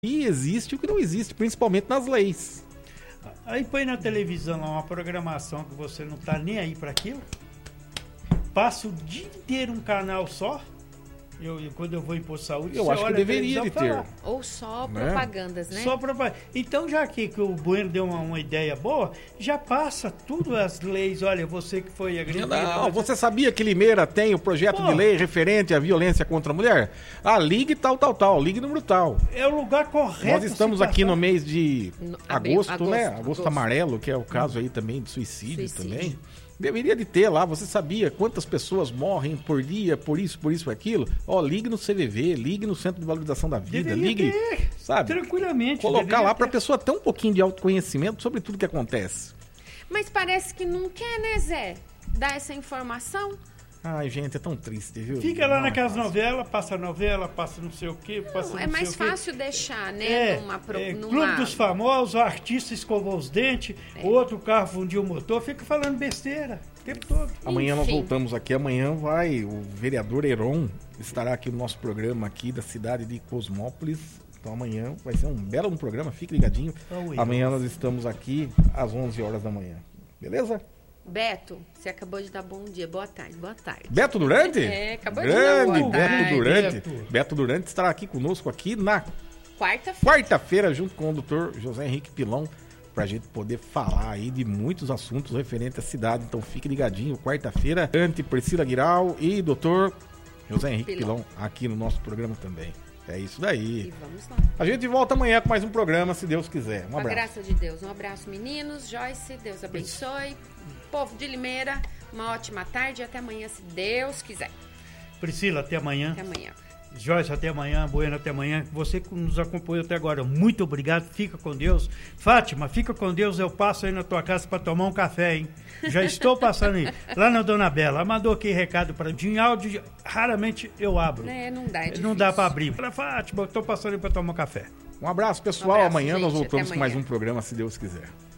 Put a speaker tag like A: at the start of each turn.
A: que existe e o que não existe, principalmente nas leis.
B: Aí põe na televisão lá uma programação que você não tá nem aí para aquilo. Passa o dia inteiro um canal só. Quando eu vou em posto de saúde,
A: eu acho que deveria de ter.
C: Ou só propagandas, né?
B: Só propaganda. Então, já que o Bueno deu uma ideia boa, já passa tudo as leis. Olha, você que foi agredido.
A: Não, você sabia que Limeira tem o projeto de lei referente à violência contra a mulher? Ligue tal, ligue número tal.
B: É o lugar correto.
A: Nós estamos aqui no mês de agosto, né? Agosto amarelo, que é o caso aí também de suicídio. Também. Deveria de ter lá, você sabia quantas pessoas morrem por dia, por isso, por aquilo? Ligue no CVV, ligue no Centro de Valorização da Vida, ligue, sabe?
B: Tranquilamente.
A: Colocar lá para a pessoa ter um pouquinho de autoconhecimento sobre tudo que acontece.
C: Mas parece que não quer, né, Zé? Dar essa informação.
A: Ai, gente, é tão triste, viu?
B: Fica lá naquelas novelas, passa novela, passa não sei o quê, passa
C: é mais fácil deixar, né? Numa
B: Clube dos Famosos, o artista escovou os dentes, outro carro fundiu o motor, fica falando besteira o tempo todo.
A: Amanhã nós voltamos aqui, amanhã o vereador Heron estará aqui no nosso programa aqui da cidade de Cosmópolis. Então amanhã vai ser um belo programa, fique ligadinho. Amanhã nós estamos aqui às 11 horas da manhã, beleza?
C: Beto, você acabou de dar bom dia. Boa tarde.
A: Beto Durante?
C: Acabou de dar boa tarde.
A: Beto Durante. Beto Durante estará aqui conosco aqui na quarta-feira, junto com o doutor José Henrique Pilão, pra gente poder falar aí de muitos assuntos referentes à cidade. Então fique ligadinho, quarta-feira, Priscila Guiral e doutor José Henrique Pilão aqui no nosso programa também. É isso daí.
C: E vamos lá.
A: A gente volta amanhã com mais um programa, se Deus quiser. Um abraço.
C: Com a graça de Deus. Um abraço, meninos. Joyce, Deus abençoe. Povo de Limeira, uma ótima tarde e até amanhã, se Deus quiser.
B: Priscila, até amanhã.
C: Até amanhã.
B: Joyce, até amanhã. Bueno, até amanhã. Você que nos acompanhou até agora, muito obrigado. Fica com Deus. Fátima, fica com Deus. Eu passo aí na tua casa para tomar um café, hein? Já estou passando aí. Lá na Dona Bela. Ela mandou aqui recado para mim. Em áudio, raramente eu abro.
C: Não dá,
B: não dá para abrir. Fala, Fátima, eu estou passando aí para tomar um café.
A: Um abraço, pessoal. Amanhã nós voltamos com mais um programa, se Deus quiser.